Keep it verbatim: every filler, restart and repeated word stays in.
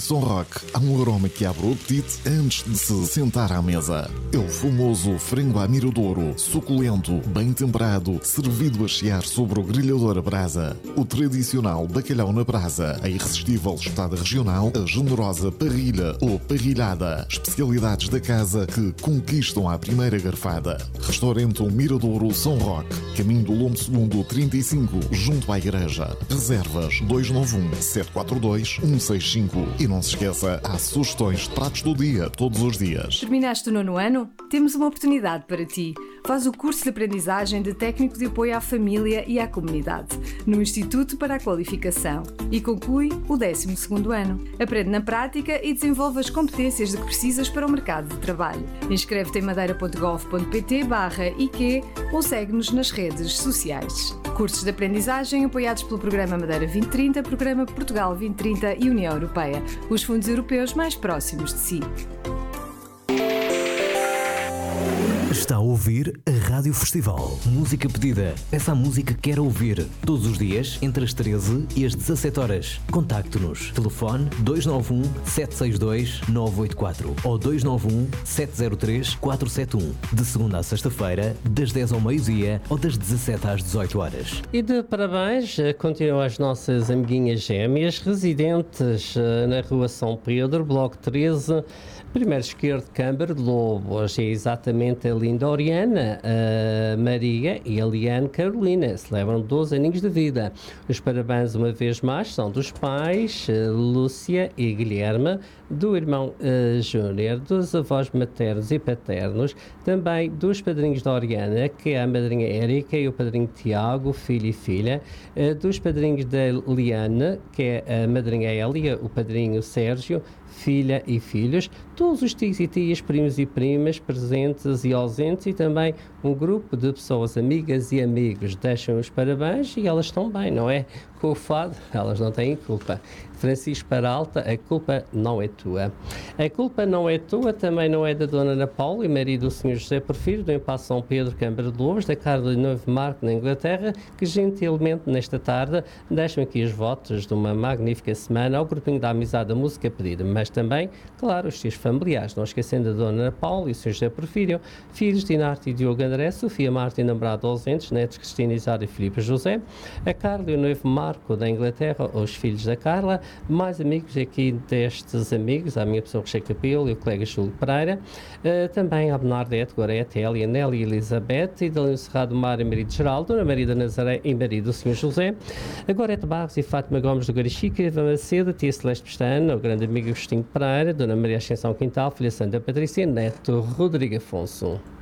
Som Rock há um aroma que abre o apetite antes de se sentar à mesa. É o famoso frango à miradouro, suculento, bem temperado, servido a chiar sobre o grelhador a brasa. O tradicional bacalhau na brasa, a irresistível espetada regional, a generosa parrilha ou parrilhada. Especialidades da casa que conquistam à primeira garfada. Restaurante Miradouro Som Rock, caminho do Lombo Segundo trinta e cinco, junto à igreja. Reservas dois nove um, sete quatro dois, um seis cinco. E não se esqueça, há sugestões de pratos do dia, todos os dias. Terminaste o nono ano? Temos uma oportunidade para ti. Faz o curso de aprendizagem de técnico de apoio à família e à comunidade, no Instituto para a Qualificação, e conclui o décimo segundo ano. Aprende na prática e desenvolve as competências de que precisas para o mercado de trabalho. Inscreve-te em madeira.gov.pt barra I Q ou segue-nos nas redes sociais. Cursos de aprendizagem apoiados pelo Programa Madeira vinte trinta, Programa Portugal vinte trinta e União Europeia, os fundos europeus mais próximos de si. Está a ouvir a Rádio Festival. Música pedida. Essa música que quer ouvir. Todos os dias, entre as treze e as dezassete horas. Contacte-nos. Telefone dois nove um, sete seis dois, nove oito quatro ou dois nove um, sete zero três, quatro sete um. De segunda a sexta-feira, das dez ao meio-dia ou das dezassete às dezoito horas. E de parabéns continuam as nossas amiguinhas gêmeas residentes na Rua São Pedro, Bloco treze, primeiro esquerdo, Câmara de Lobo. Hoje é exatamente a linda Oriana, a Maria e a Liane Carolina. Celebram doze aninhos de vida. Os parabéns, uma vez mais, são dos pais, Lúcia e Guilherme, do irmão uh, Júnior, dos avós maternos e paternos, também dos padrinhos da Oriana, que é a madrinha Érica e o padrinho Tiago, filho e filha, uh, dos padrinhos da Liane, que é a madrinha Hélia, o padrinho Sérgio, filha e filhos, todos os tios e tias, primos e primas, presentes e ausentes, e também um grupo de pessoas amigas e amigos. Deixam os parabéns e elas estão bem, não é? Com o fado, elas não têm culpa. Francisco Peralta, a culpa não é tua. A culpa não é tua, também não é da Dona Ana Paula e marido do senhor José Porfírio, do Impasse São Pedro, Câmara de Lobos, da Carla de Noivo Marco, na Inglaterra, que gentilmente, nesta tarde, deixam aqui os votos de uma magnífica semana ao grupinho da amizade da música pedida, mas também, claro, os seus familiares, não esquecendo a Dona Ana Paula e o senhor José Porfírio, filhos de Inarte e Diogo André, Sofia Marta e namorado ausentes, netos Cristina Isara e Filipe José, a Carla e o noivo Marco da Inglaterra, os filhos da Carla, mais amigos aqui destes amigos, a minha pessoa Rocher Capelo e o colega Júlio Pereira, uh, também a Bernadette, Gorete, Elia, Nelly e Elizabeth, e da Leão Cerrado Mar e marido Geraldo, Dona Maria da Nazaré e marido do senhor José, a Gorete Barros e Fátima Gomes do Garichica, Eva Macedo, tia Celeste Pestana, o grande amigo Agostinho Pereira, Dona Maria Ascensão Quintal, filha Santa Patrícia, neto Rodrigo Afonso.